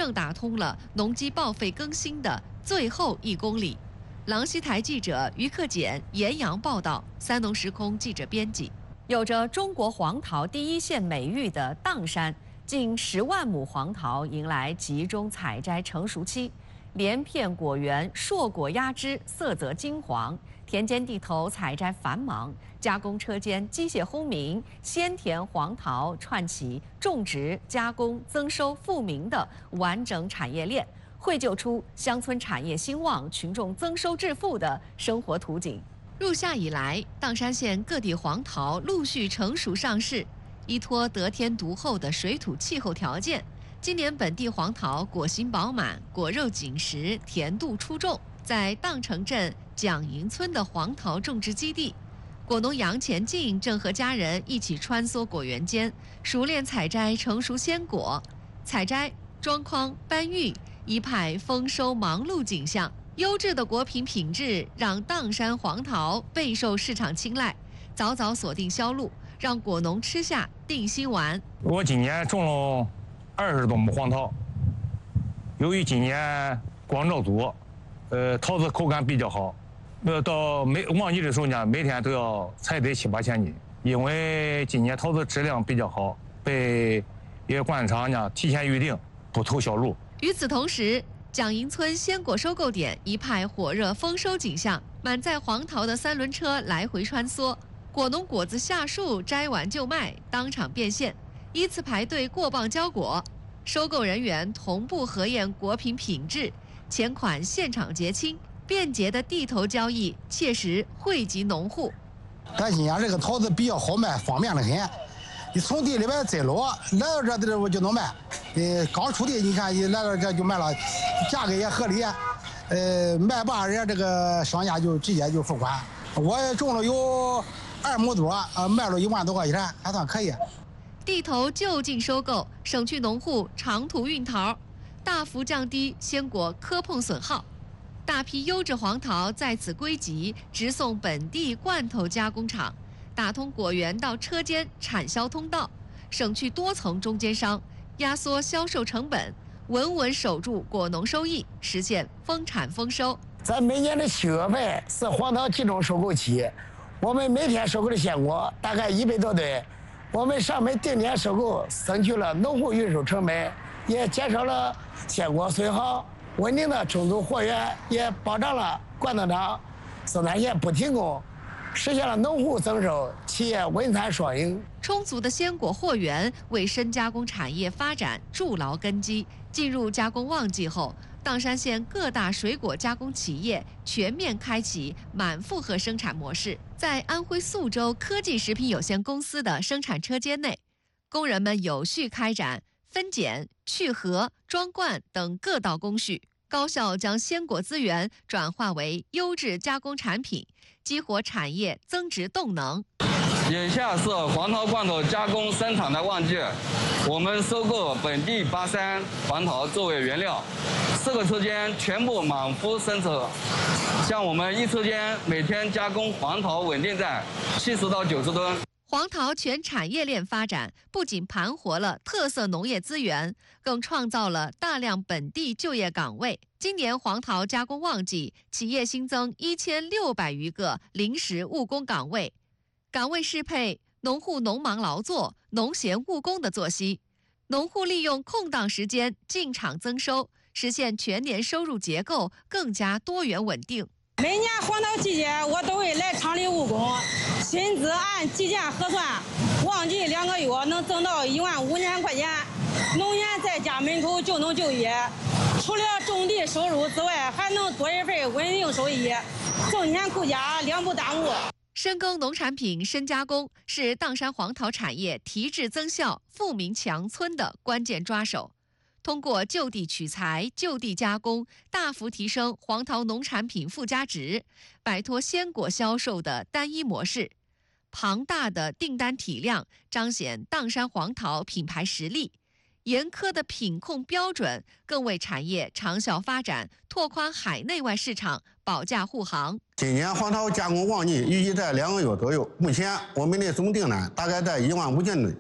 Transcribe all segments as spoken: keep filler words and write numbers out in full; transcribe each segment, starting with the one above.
正打通了农机报废更新的最后一公里。狼溪台记者于克俭、严阳报道，三农时空记者编辑。有着中国黄桃第一线美誉的砀山，近十万亩黄桃迎来集中采摘成熟期，连片果园硕果压枝，色泽金黄。田间地头采摘繁忙，加工车间机械轰鸣，鲜甜黄桃串起种植、加工、增收富民的完整产业链，绘就出乡村产业兴旺、群众增收致富的生活图景。入夏以来，砀山县各地黄桃陆续成熟上市，依托得天独厚的水土气候条件，今年本地黄桃果形饱满，果肉紧实，甜度出众。在砀城镇蒋营村的黄桃种植基地，果农杨前进正和家人一起穿梭果园间，熟练采摘成熟鲜果。采摘、装筐、搬运，一派丰收忙碌景象。优质的果品品质让砀山黄桃备受市场青睐，早早锁定销路，让果农吃下定心丸。 我今年种了二十多亩黄桃，由于今年光照足，呃，桃子口感比较好。呃，到每旺季的时候呢，每天都要采得七八千斤。因为今年桃子质量比较好，被一些灌厂呢提前预定，不投销路。 与此同时，蒋营村鲜果收购点一派火热丰收景象，满载黄桃的三轮车来回穿梭，果农果子下树摘完就卖，当场变现，依次排队过磅交果，收购人员同步核验果品品质，钱款现场结清，便捷的地头交易切实惠及农户。 咱今年这个桃子比较好卖，方便得很。你从地里边摘落，来到这地方就能卖。呃，刚出地，你看一来到这就卖了，价格也合理。呃，卖罢人家这个商家就直接就付款。我也种了有二亩多，呃，卖了一万多块钱，还算可以。 地头就近收购，省去农户长途运桃，大幅降低鲜果磕碰损耗。大批优质黄桃在此归集，直送本地罐头加工厂，打通果园到车间产销通道，省去多层中间商，压缩销售成本，稳稳守住果农收益，实现丰产丰收。 咱每年的七月份是黄桃集中收购期，我们每天收购的鲜果大概一百多吨，我们上门定点收购，省去了农户运输成本，也减少了鲜果损耗。稳定的充足货源，也保障了灌头厂生产线不停工，实现了农户增收、企业稳产双赢。 充足的鲜果货源为深加工产业发展筑牢根基。进入加工旺季后，砀山县各大水果加工企业全面开启满负荷生产模式。在安徽宿州科技食品有限公司的生产车间内，工人们有序开展分拣、去核、装罐等各道工序，高效将鲜果资源转化为优质加工产品，激活产业增值动能。 眼下是黄桃罐头加工生产的旺季，我们收购本地巴山黄桃作为原料，四个车间全部满负生产。像我们一车间每天加工黄桃稳定在七十到九十吨。 黄桃全产业链发展不仅盘活了特色农业资源，更创造了大量本地就业岗位。今年黄桃加工旺季，企业新增一千六百余个临时务工岗位，岗位适配农户农忙劳作、农闲务工的作息，农户利用空档时间进场增收，实现全年收入结构更加多元稳定。 每年黄桃季节，我都会来厂里务工，薪资按季件核算，旺季两个月能挣到一万五千块钱，农员在家门口就能就业。除了种地收入之外，还能多一份稳定收益，挣钱顾家，两不耽误。 深耕农产品深加工是砀山黄桃产业提质增效、富民强村的关键抓手。通过就地取材、就地加工，大幅提升黄桃农产品附加值，摆脱鲜果销售的单一模式。庞大的订单体量彰显砀山黄桃品牌实力，严苛的品控标准更为产业长效发展拓宽海内外市场保驾护航。 今年黄桃加工旺季预计在两个月左右，目前我们的总订单大概在一万五千吨。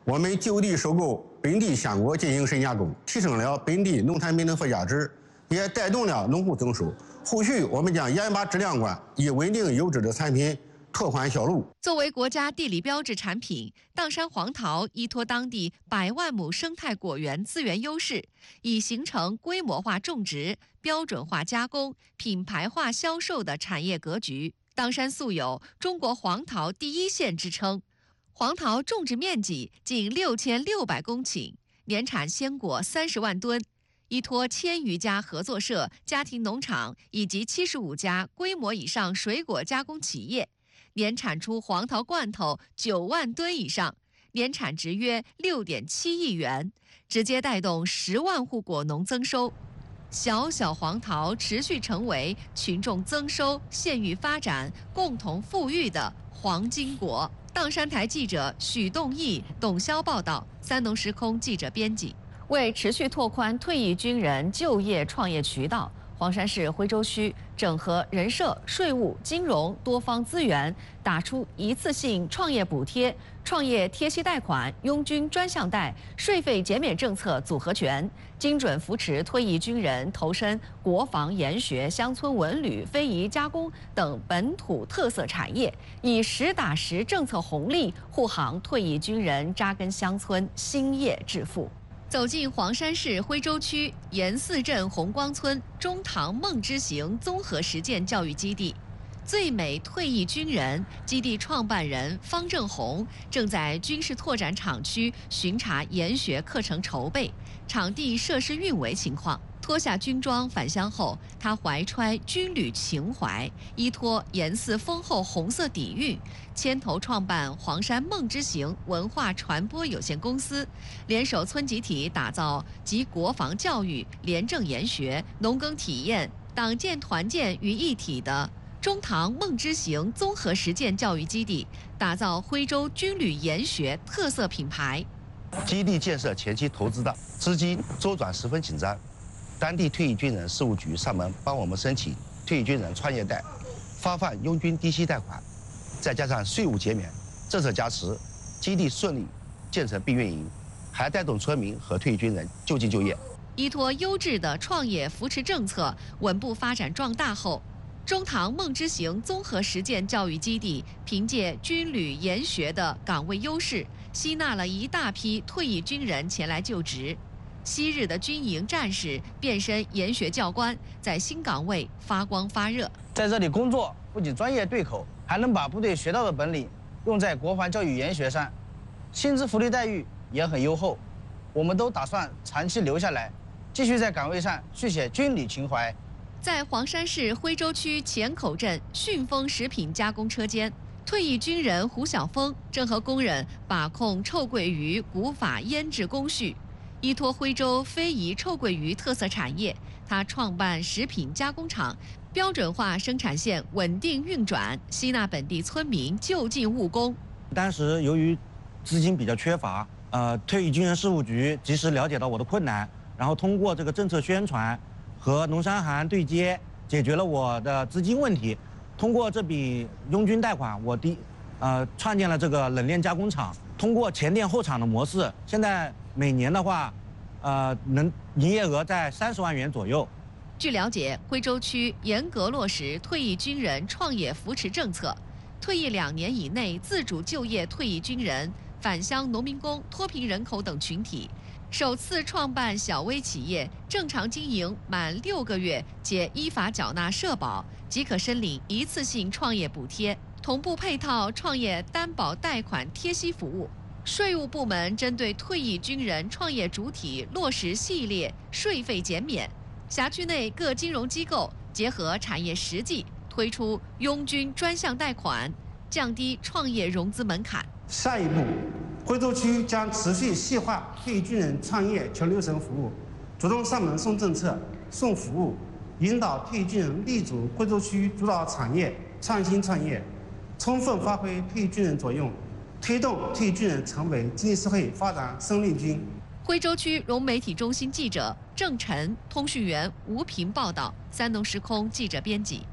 我们就地收购本地鲜果进行深加工，提升了本地农产品的附加值，也带动了农户增收。后续我们将严把质量关，以稳定优质的产品拓宽销路。 作为国家地理标志产品，砀山黄桃依托当地百万亩生态果园资源优势，已形成规模化种植、标准化加工、品牌化销售的产业格局。砀山素有“中国黄桃第一县”之称，黄桃种植面积近六千六百公顷，年产鲜果三十万吨。依托千余家合作社、家庭农场以及七十五家规模以上水果加工企业，年产出黄桃罐头九万吨以上，年产值约六点七亿元，直接带动十万户果农增收。小小黄桃持续成为群众增收、县域发展、共同富裕的黄金国。砀山台记者许栋义、董潇报道，三农时空记者编辑。为持续拓宽退役军人就业创业渠道，黄山市徽州区整合人社、税务、金融多方资源，打出一次性创业补贴、创业贴息贷款、拥军专项贷、税费减免政策组合拳，精准扶持退役军人投身国防研学、乡村文旅、非遗加工等本土特色产业，以实打实政策红利护航退役军人扎根乡村、兴业致富。走进黄山市徽州区盐寺镇红光村中堂梦之行综合实践教育基地，最美退役军人基地创办人方正红正在军事拓展厂区巡查研学课程筹备、场地设施运维情况。脱下军装返乡后，他怀揣军旅情怀，依托盐寺丰厚红色底蕴，牵头创办黄山梦之行文化传播有限公司，联手村集体打造集国防教育、廉政研学、农耕体验、党建团建于一体的中堂梦之行综合实践教育基地，打造徽州军旅研学特色品牌。 基地建设前期投资的资金周转十分紧张。当地退役军人事务局上门帮我们申请退役军人创业贷，发放拥军低息贷款，再加上税务减免、政策加持，基地顺利建成并运营，还带动村民和退役军人就近就业。 依托优质的创业扶持政策，稳步发展壮大后，中堂梦之行综合实践教育基地凭借军旅研学的岗位优势，吸纳了一大批退役军人前来就职。昔日的军营战士变身研学教官，在新岗位发光发热。 在这里工作，不仅专业对口，还能把部队学到的本领用在国防教育研学上，薪资福利待遇也很优厚。我们都打算长期留下来，继续在岗位上续写军旅情怀。 在黄山市徽州区前口镇迅丰食品加工车间，退役军人胡晓峰正和工人把控臭鳜鱼古法腌制工序。依托徽州非遗臭鳜鱼特色产业，他创办食品加工厂，标准化生产线稳定运转，吸纳本地村民就近务工。 当时由于资金比较缺乏，呃，退役军人事务局及时了解到我的困难，然后通过这个政策宣传和农商行对接，解决了我的资金问题。通过这笔拥军贷款，我第呃创建了这个冷链加工厂，通过前店后厂的模式，现在每年的话，呃，能营业额在三十万元左右。 据了解，徽州区严格落实退役军人创业扶持政策，退役两年以内自主就业退役军人、返乡农民工、脱贫人口等群体，首次创办小微企业，正常经营满六个月且依法缴纳社保，即可申领一次性创业补贴，同步配套创业担保贷款贴息服务。税务部门针对退役军人创业主体落实系列税费减免，辖区内各金融机构结合产业实际，推出拥军专项贷款，降低创业融资门槛。 下一步，徽州区将持续细化退役军人创业全流程服务，主动上门送政策、送服务，引导退役军人立足徽州区主导产业创新创业，充分发挥退役军人作用，推动退役军人成为经济社会发展生力军。 徽州区融媒体中心记者郑晨、通讯员吴平报道。三农时空记者编辑。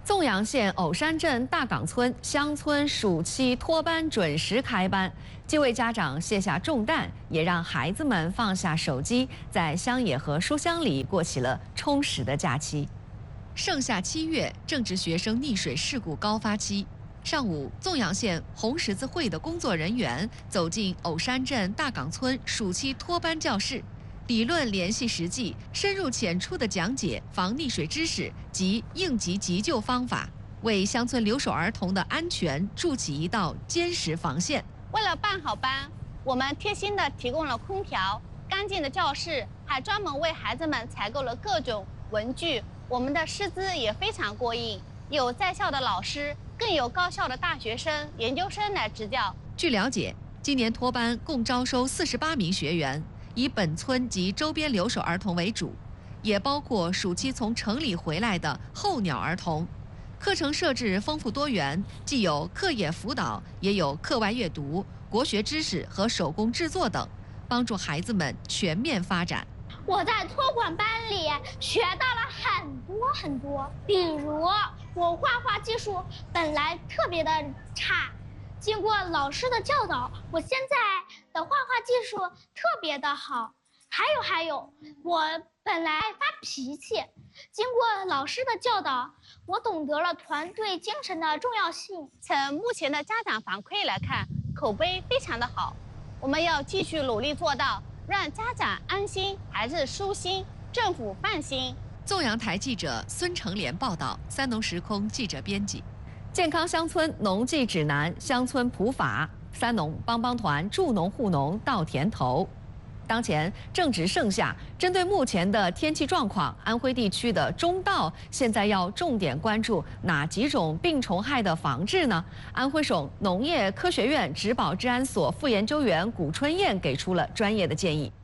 枞阳县藕山镇大岗村乡村暑期托班准时开班，既为家长卸下重担，也让孩子们放下手机，在乡野和书香里过起了充实的假期。盛夏七月正值学生溺水事故高发期。上午，枞阳县红十字会的工作人员走进藕山镇大岗村暑期托班教室。 理论联系实际，深入浅出地讲解防溺水知识及应急急救方法，为乡村留守儿童的安全筑起一道坚实防线。 为了办好班，我们贴心地提供了空调、干净的教室，还专门为孩子们采购了各种文具。我们的师资也非常过硬，有在校的老师，更有高校的大学生、研究生来执教。 据了解，今年托班共招收四十八名学员。 以本村及周边留守儿童为主，也包括暑期从城里回来的候鸟儿童。课程设置丰富多元，既有课业辅导，也有课外阅读、国学知识和手工制作等，帮助孩子们全面发展。 我在托管班里学到了很多很多，比如我画画技术本来特别的差。 经过老师的教导，我现在的画画技术特别的好。还有还有，我本来发脾气，经过老师的教导，我懂得了团队精神的重要性。 从目前的家长反馈来看，口碑非常的好。我们要继续努力做到，让家长安心，孩子舒心，政府放心。 枞阳台记者孙成莲报道，三农时空记者编辑。 健康乡村农技指南、乡村普法、三农帮帮团助农护农到田头。当前正值盛夏，针对目前的天气状况，安徽地区的中稻现在要重点关注哪几种病虫害的防治呢？安徽省农业科学院植保治安所副研究员古春燕给出了专业的建议。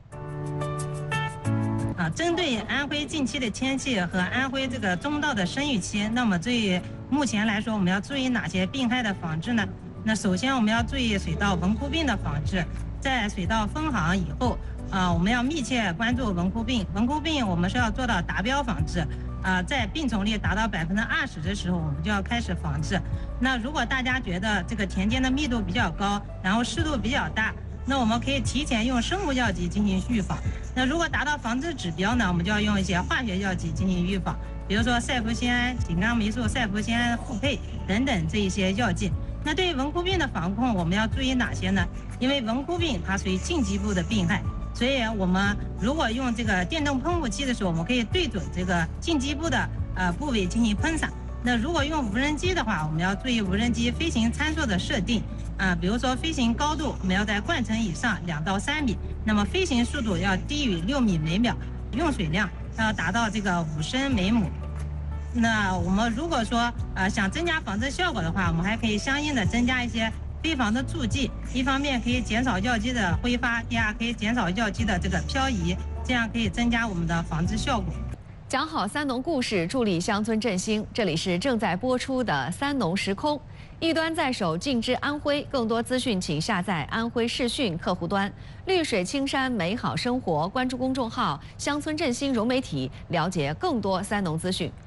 啊，针对安徽近期的天气和安徽这个中稻的生育期，那么对于目前来说，我们要注意哪些病害的防治呢？那首先我们要注意水稻蚊枯病的防治，在水稻分行以后，啊，我们要密切关注蚊枯病。蚊枯病我们是要做到达标防治，啊，在病虫率达到百分之二十的时候，我们就要开始防治。那如果大家觉得这个田间的密度比较高，然后湿度比较大， 那我们可以提前用生物药剂进行预防。那如果达到防治指标呢，我们就要用一些化学药剂进行预防，比如说赛氟酰胺、井冈霉素赛氟酰胺复配等等这一些药剂。那对于蚊枯病的防控，我们要注意哪些呢？因为蚊枯病它属于近基部的病害，所以我们如果用这个电动喷雾器的时候，我们可以对准这个近基部的呃部位进行喷洒。 那如果用无人机的话，我们要注意无人机飞行参数的设定啊，比如说飞行高度我们要在冠层以上两到三米，那么飞行速度要低于六米每秒，用水量要达到这个五升每亩。那我们如果说呃想增加防治效果的话，我们还可以相应的增加一些非防的助剂，一方面可以减少药剂的挥发，第二可以减少药剂的这个漂移，这样可以增加我们的防治效果。 讲好三农故事，助力乡村振兴。这里是正在播出的三农时空，一端在手，尽知安徽。更多资讯，请下载安徽视讯客户端。绿水青山，美好生活。关注公众号“乡村振兴融媒体”，了解更多三农资讯。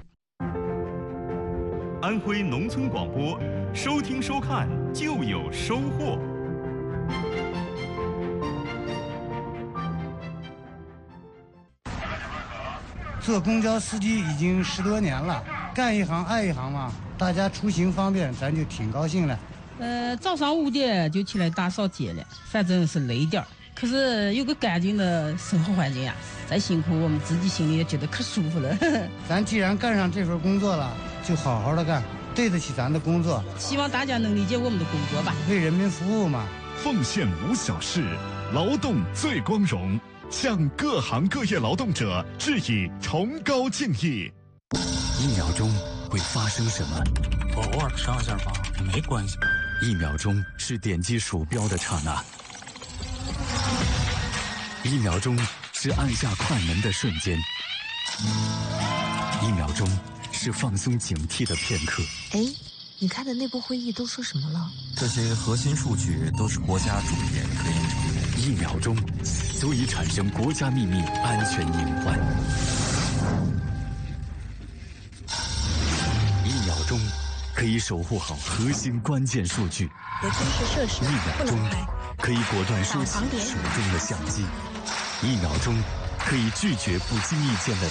安徽农村广播，收听收看就有收获。 做公交司机已经十多年了，干一行爱一行嘛，大家出行方便，咱就挺高兴了。 呃，早上五点就起来打扫街了，反正是累点儿，可是有个干净的生活环境呀，再辛苦我们自己心里也觉得可舒服了。 咱既然干上这份工作了，就好好的干，对得起咱的工作。 希望大家能理解我们的工作吧， 为人民服务嘛。 奉献无小事，劳动最光荣。 向各行各业劳动者致以崇高敬意。 一秒钟会发生什么？ 偶尔上下吧，没关系。 一秒钟是点击鼠标的刹那，一秒钟是按下快门的瞬间，一秒钟是放松警惕的片刻。 哎，你开的内部会议都说什么了？ 这些核心数据都是国家重点科研成果。 一秒钟，足以产生国家秘密安全隐患。一秒钟。 可以守护好核心关键数据。 别军事设施一秒钟可以果断收起手中的相机，一秒钟可以拒绝不经意间的